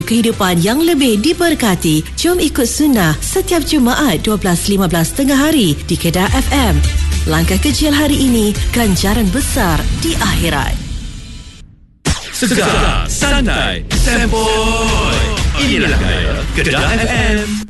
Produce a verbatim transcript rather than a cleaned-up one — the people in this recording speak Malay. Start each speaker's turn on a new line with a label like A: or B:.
A: kehidupan yang lebih diberkati. Jom ikut sunnah setiap Jumaat dua belas lima belas tengah hari di Kedah F M. Langkah kecil hari ini, ganjaran besar di akhirat.
B: Segar, santai, sempoi. Inilah gaya Kedah F M.